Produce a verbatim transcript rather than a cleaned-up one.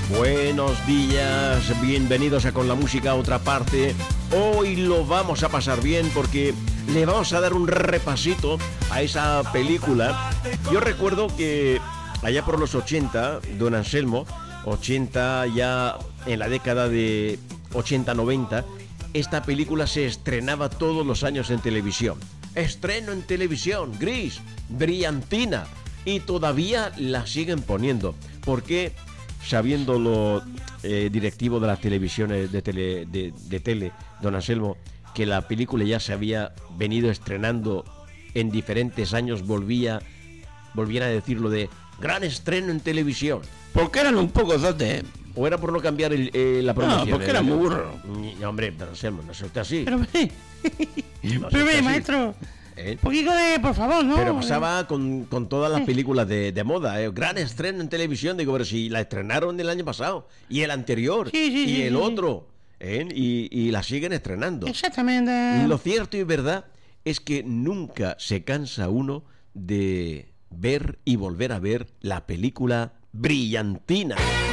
Buenos días, bienvenidos a Con la Música a otra parte. Hoy lo vamos a pasar bien porque le vamos a dar un repasito a esa película. Yo recuerdo que allá por los ochenta, don Anselmo, ochenta ya en la década de ochenta noventa, esta película se estrenaba todos los años en televisión. Estreno en televisión, Gris, Brillantina, y todavía la siguen poniendo. ¿Por qué? Sabiendo lo eh, directivo de las televisiones de tele, de, de tele, don Anselmo, que la película ya se había venido estrenando en diferentes años, volvía, volvían a decirlo de gran estreno en televisión. Porque eran un poco dote. ¿O era por no cambiar el, eh, la promoción? No, porque era muy burro. No, hombre, don Anselmo, no sea usted así. Pero ve, No pero ve, así. maestro. ¿Eh? Un poquito de, por favor, ¿no? Pero pasaba con, con todas las películas de, de moda, ¿eh? Gran estreno en televisión. Digo, pero si la estrenaron el año pasado, y el anterior, Sí, sí, y sí, el sí, otro, ¿eh? y, y la siguen estrenando. Exactamente. Lo cierto y verdad es que nunca se cansa uno de ver y volver a ver la película Brillantina.